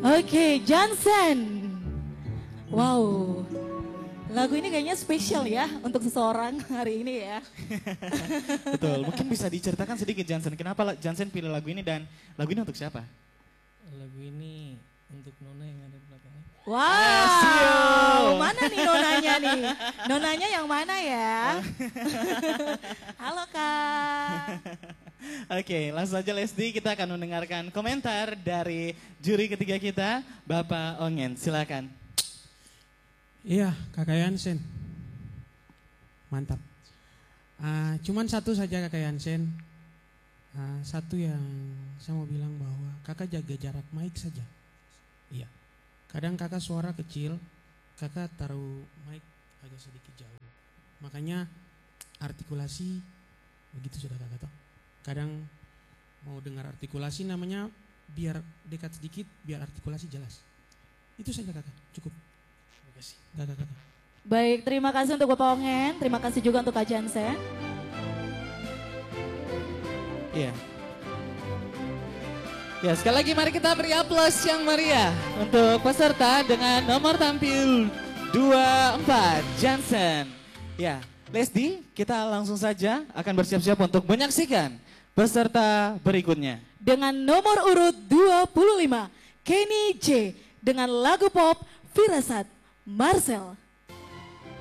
Oke, Johnson. Wow, lagu ini kayaknya spesial ya untuk seseorang hari ini ya. Betul, mungkin bisa diceritakan sedikit Johnson, kenapa Johnson pilih lagu ini dan lagu ini untuk siapa? Lagu ini untuk Nona yang ada di belakangnya. Wow, mana nih nonanya nih? Nonanya yang mana ya? Halo Kak. Oke, langsung saja Lesdi, kita akan mendengarkan komentar dari juri ketiga kita, Bapak Ongen, silakan. Iya, Kakak Yansen. Mantap. Cuman satu saja Kakak Yansen. Satu yang saya mau bilang bahwa kakak jaga jarak mic saja. Iya. Kadang kakak suara kecil, kakak taruh mic agak sedikit jauh. Makanya artikulasi begitu sudah kakak tahu. Kadang mau dengar artikulasi namanya biar dekat sedikit, biar artikulasi jelas. Itu saja kakak, cukup. Terima kasih. Kakak. Baik, terima kasih untuk Bapak Ongen, terima kasih juga untuk Kak Jansen. Iya. Ya, sekali lagi mari kita beri aplaus yang meriah untuk peserta dengan nomor tampil 24, Johnson. Ya, Lesdi, kita langsung saja akan bersiap-siap untuk menyaksikan peserta berikutnya. Dengan nomor urut 25, Kenny J dengan lagu pop Firasat Marcel.